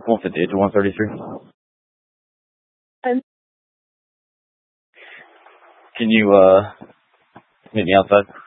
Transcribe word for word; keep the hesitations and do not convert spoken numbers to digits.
one fifty-eight to one thirty-three. Um, Can you, uh, meet me outside?